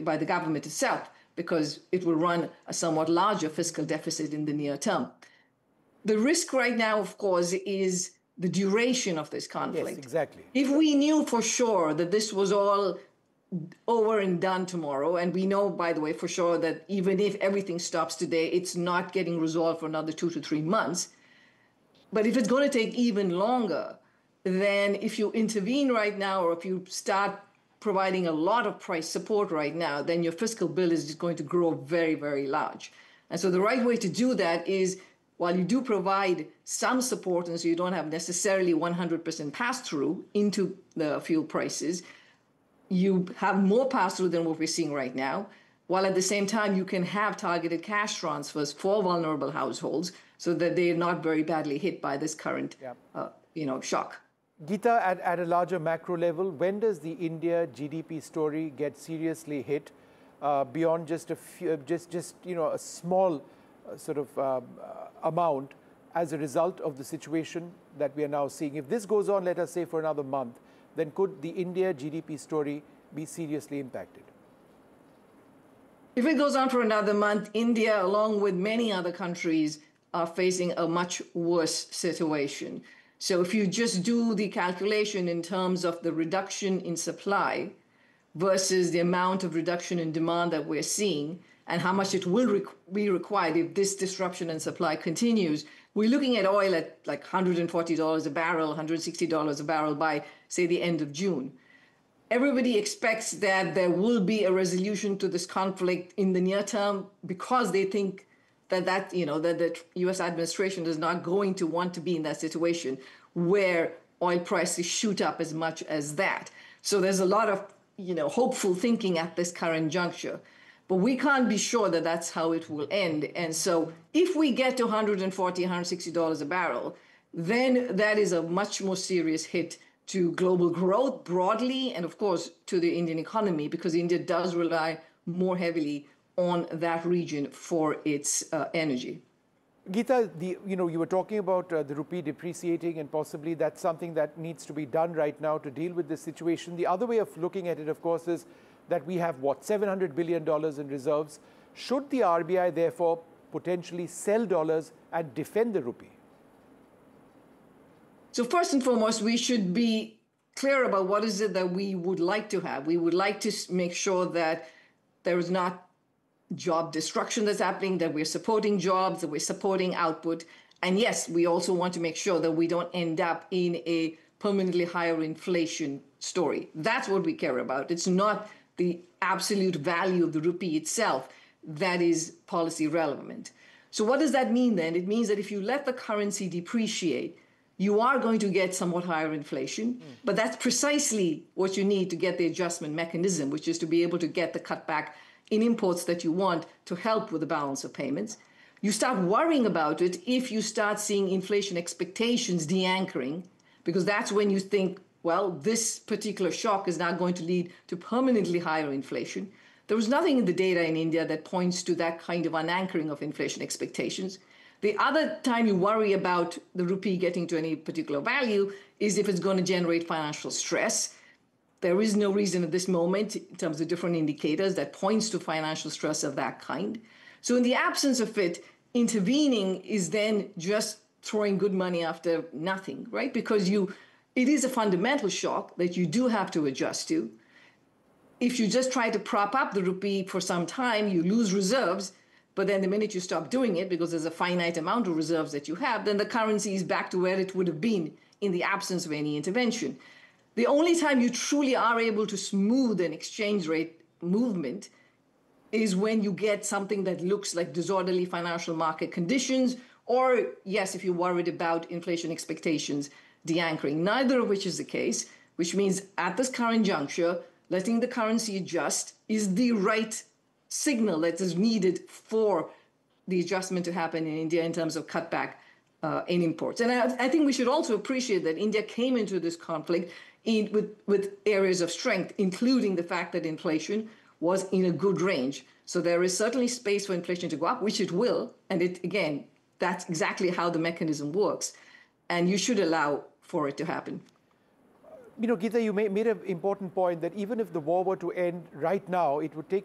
by the government itself, because it will run a somewhat larger fiscal deficit in the near term. The risk right now, of course, is the duration of this conflict. Yes, exactly. If we knew for sure that this was all over and done tomorrow, and we know, by the way, for sure that even if everything stops today, it's not getting resolved for another 2 to 3 months. But if it's going to take even longer, then if you intervene right now, or if you start providing a lot of price support right now, then your fiscal bill is just going to grow very, very large. And so the right way to do that is, while you do provide some support, and so you don't have necessarily 100% pass-through into the fuel prices, you have more pass-through than what we're seeing right now, while at the same time you can have targeted cash transfers for vulnerable households so that they're not very badly hit by this current shock. Geeta, at a larger macro level, when does the India GDP story get seriously hit beyond just a few, a small sort of amount as a result of the situation that we are now seeing? If this goes on, let us say, for another month, then could the India GDP story be seriously impacted? If it goes on for another month, India, along with many other countries, are facing a much worse situation. So if you just do the calculation in terms of the reduction in supply versus the amount of reduction in demand that we're seeing, and how much it will be required if this disruption in supply continues, we're looking at oil at like $140 a barrel, $160 a barrel by, say, the end of June. Everybody expects that there will be a resolution to this conflict in the near term, because they think that the U.S. administration is not going to want to be in that situation where oil prices shoot up as much as that. So there's a lot of hopeful thinking at this current juncture. But we can't be sure that that's how it will end. And so if we get to $140, $160 a barrel, then that is a much more serious hit to global growth broadly, and of course to the Indian economy, because India does rely more heavily on that region for its energy. Geeta, you were talking about the rupee depreciating, and possibly that's something that needs to be done right now to deal with this situation. The other way of looking at it, of course, is that we have, $700 billion in reserves. Should the RBI, therefore, potentially sell dollars and defend the rupee? So first and foremost, we should be clear about what is it that we would like to have. We would like to make sure that there is not job destruction that's happening, that we're supporting jobs, that we're supporting output. And yes, we also want to make sure that we don't end up in a permanently higher inflation story. That's what we care about. It's not the absolute value of the rupee itself that is policy relevant. So what does that mean then? It means that if you let the currency depreciate, you are going to get somewhat higher inflation, but that's precisely what you need to get the adjustment mechanism, which is to be able to get the cutback in imports that you want to help with the balance of payments. You start worrying about it if you start seeing inflation expectations de-anchoring, because that's when you think, well, this particular shock is now going to lead to permanently higher inflation. There was nothing in the data in India that points to that kind of unanchoring of inflation expectations. The other time you worry about the rupee getting to any particular value is if it's going to generate financial stress. There is no reason at this moment, in terms of different indicators, that points to financial stress of that kind. So in the absence of it, intervening is then just throwing good money after nothing, right? Because it is a fundamental shock that you do have to adjust to. If you just try to prop up the rupee for some time, you lose reserves. But then the minute you stop doing it, because there's a finite amount of reserves that you have, then the currency is back to where it would have been in the absence of any intervention. The only time you truly are able to smooth an exchange rate movement is when you get something that looks like disorderly financial market conditions, or, yes, if you're worried about inflation expectations de-anchoring, neither of which is the case, which means at this current juncture, letting the currency adjust is the right signal that is needed for the adjustment to happen in India in terms of cutback in imports. And I think we should also appreciate that India came into this conflict with areas of strength, including the fact that inflation was in a good range. So there is certainly space for inflation to go up, which it will. And again, that's exactly how the mechanism works. And you should allow for it to happen. Geeta, you made an important point that even if the war were to end right now, it would take